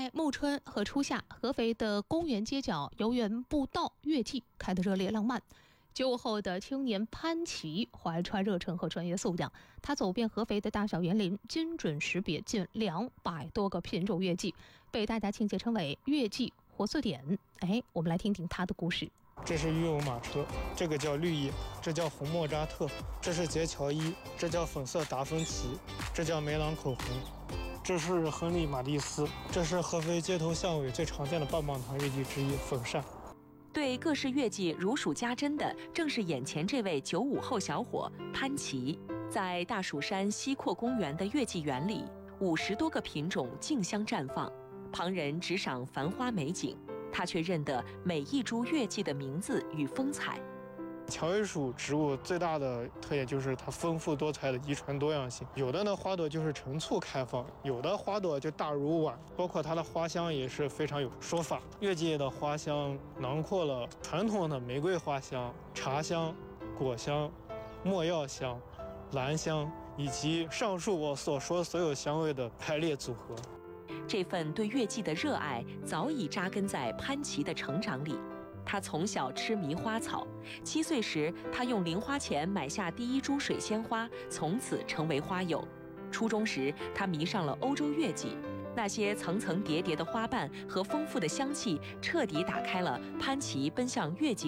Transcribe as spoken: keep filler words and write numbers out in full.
在暮春和初夏，合肥的公园街角游园步道月季开得热烈浪漫。九五后的青年潘琪怀揣热忱和专业素养，他走遍合肥的大小园林，精准识别近两百多个品种月季，被大家亲切称为月季活字典。哎，我们来听听他的故事。 这是玉欧马车，这个叫绿叶，这叫红莫扎特，这是杰乔伊，这叫粉色达芬奇，这叫梅朗口红，这是亨利马蒂斯，这是合肥街头巷尾最常见的棒棒糖月季之一粉扇。 对各式月季如数家珍的，正是眼前这位九五后小伙潘琪。在大蜀山西阔公园的月季园里，五十多个品种竞相绽放，旁人只赏繁花美景，他却认得每一株月季的名字与风采。 蔷薇属植物最大的特点就是它丰富多彩的遗传多样性，有的呢花朵就是成簇开放，有的花朵就大如碗，包括它的花香也是非常有说法。月季的花香囊括了传统的玫瑰花香、茶香、果香、没药香、兰香，以及上述我所说所有香味的排列组合。 这份对月季的热爱早已扎根在潘琪的成长里。他从小痴迷花草，七岁时，他用零花钱买下第一株水仙花，从此成为花友。初中时，他迷上了欧洲月季，那些层层叠叠的花瓣和丰富的香气，彻底打开了潘琪奔向月季